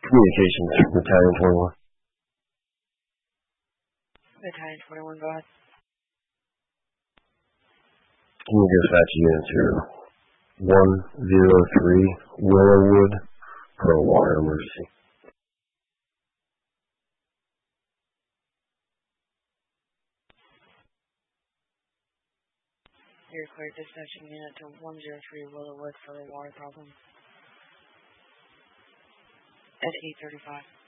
Communications, Battalion 21. Battalion 21, go ahead. Can you dispatch units here? 103 Willowwood for a water emergency. You're clear dispatching unit to 103 Willowwood for a water problem at 8:35.